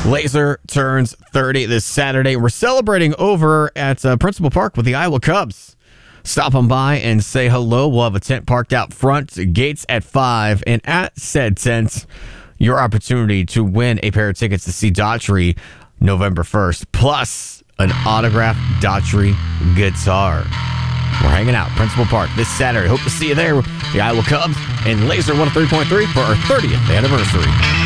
Laser turns 30 this Saturday. We're celebrating over at Principal Park with the Iowa Cubs. Stop on by and say hello. We'll have a tent parked out front, gates at 5, and at said tent, your opportunity to win a pair of tickets to see Daughtry November 1st, plus an autographed Daughtry guitar. We're hanging out Principal Park this Saturday. Hope to see you there with the Iowa Cubs and Laser 103.3 for our 30th anniversary.